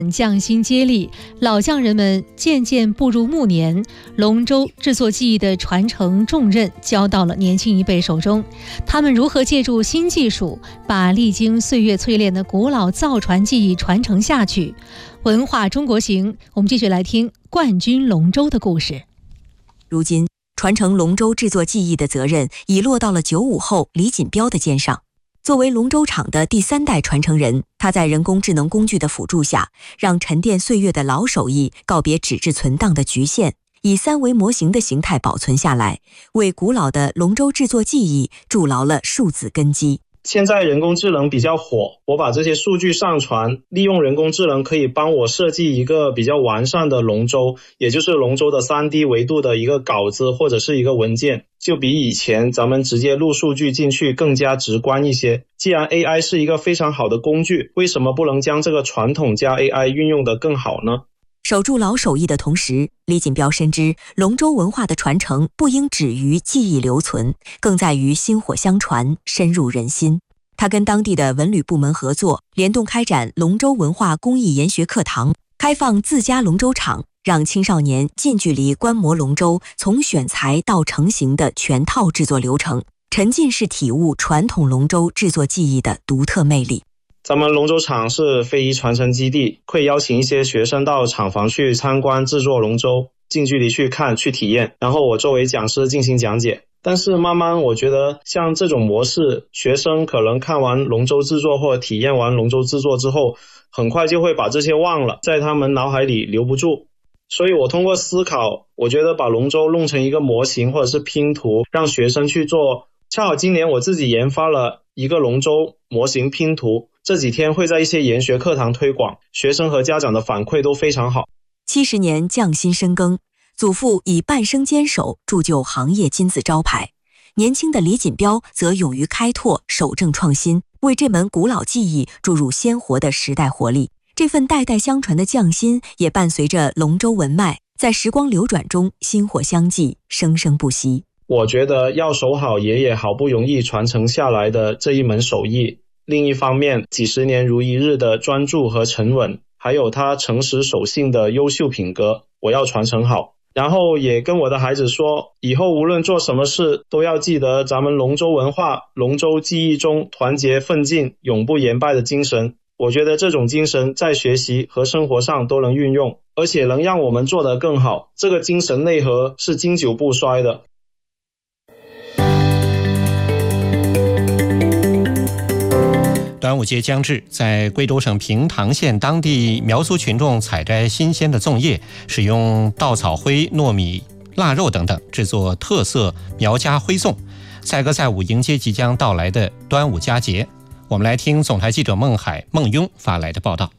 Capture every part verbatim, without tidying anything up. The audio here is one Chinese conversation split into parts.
匠心接力，老匠人们渐渐步入暮年，龙舟制作技艺的传承重任交到了年轻一辈手中。他们如何借助新技术，把历经岁月淬炼的古老造船技艺传承下去？文化中国行，我们继续来听冠军龙舟的故事。 如今，传承龙舟制作技艺的责任已落到了九五后李锦标的肩上。作为龙舟厂的第三代传承人，他在人工智能工具的辅助下，让沉淀岁月的老手艺告别纸质存档的局限，以三维模型的形态保存下来，为古老的龙舟制作技艺筑牢了数字根基。 现在人工智能比较火，我把这些数据上传，利用人工智能可以帮我设计一个比较完善的龙舟，也就是龙舟的 三 D 维度的一个稿子或者是一个文件，就比以前咱们直接录数据进去更加直观一些。既然 A I 是一个非常好的工具，为什么不能将这个传统加 A I 运用得更好呢？ 守住老手艺的同时，李锦标深知龙舟文化的传承不应止于记忆留存，更在于薪火相传，深入人心。他跟当地的文旅部门合作，联动开展龙舟文化公益研学课堂，开放自家龙舟场，让青少年近距离观摩龙舟从选材到成型的全套制作流程，沉浸式体悟传统龙舟制作技艺的独特魅力。 咱们龙舟厂是非遗传承基地，会邀请一些学生到厂房去参观制作龙舟，近距离去看去体验，然后我作为讲师进行讲解。但是慢慢我觉得像这种模式，学生可能看完龙舟制作或者体验完龙舟制作之后，很快就会把这些忘了，在他们脑海里留不住。所以我通过思考，我觉得把龙舟弄成一个模型或者是拼图，让学生去做。恰好今年我自己研发了一个龙舟模型拼图，这几天会在一些研学课堂推广，学生和家长的反馈都非常好。 七十年匠心深耕，祖父以半生坚守铸就行业金字招牌，年轻的李锦标则勇于开拓，守正创新，为这门古老技艺注入鲜活的时代活力。这份代代相传的匠心也伴随着龙舟文脉，在时光流转中薪火相继，生生不息。 我觉得要守好爷爷好不容易传承下来的这一门手艺，另一方面几十年如一日的专注和沉稳，还有他诚实守信的优秀品格，我要传承好。然后也跟我的孩子说，以后无论做什么事都要记得咱们龙舟文化、龙舟技艺中团结奋进、永不言败的精神。我觉得这种精神在学习和生活上都能运用，而且能让我们做得更好。这个精神内核是经久不衰的。 端午节将至，在贵州省平塘县当地苗族群众采摘新鲜的粽叶，使用稻草灰、糯米、腊肉等等制作特色苗家徽粽，载歌载舞迎接即将到来的端午佳节。我们来听总台记者孟海、孟雍发来的报道。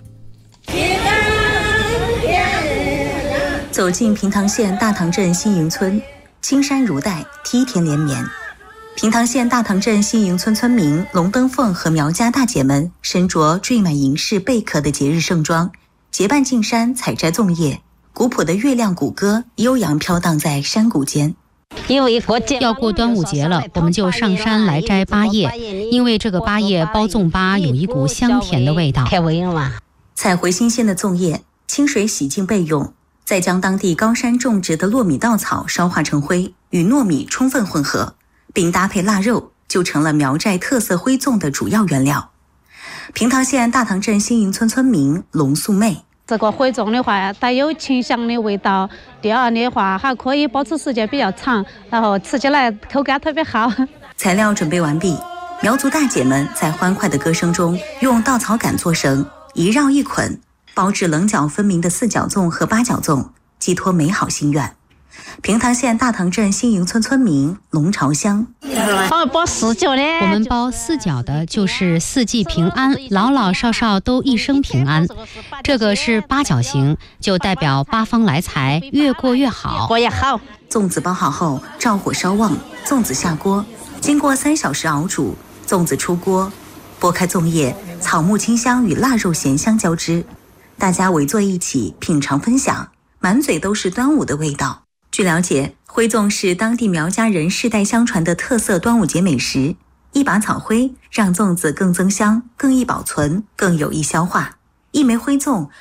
走进平塘县大塘镇新营村，青山如黛，梯田连绵。平塘县大塘镇新营村村民龙登凤和苗家大姐们身着缀满银饰贝壳的节日盛装，结伴进山采摘粽叶。古朴的月亮鼓歌悠扬飘荡在山谷间。 要过端午节了，我们就上山来摘八叶，因为这个八叶包粽粑有一股香甜的味道。 采回新鲜的粽叶，清水洗净备用，再将当地高山种植的糯米稻草烧化成灰，与糯米充分混合，并搭配腊肉，就成了苗寨特色徽粽的主要原料。平塘县大塘镇新营村村民龙素妹， 这个徽粽的话带有清香的味道，第二的话还可以保持时间比较长，然后吃起来口感特别好。 材料准备完毕，苗族大姐们在欢快的歌声中用稻草杆做绳，一绕一捆，包制棱角分明的四角粽和八角粽，寄托美好心愿。平塘县大塘镇新营村村民龙朝香， 包四角的，我们包四角的就是四季平安，老老少少都一生平安。这个是八角形，就代表八方来财，越过越好。 过也好。 粽子包好后，照火烧旺，粽子下锅，经过三小时熬煮，粽子出锅，剥开粽叶，草木清香与腊肉咸香交织，大家围坐一起品尝分享，满嘴都是端午的味道。据了解，徽粽是当地苗家人世代相传的特色端午节美食，一把草灰让粽子更增香、更易保存、更有益消化。 一枚徽粽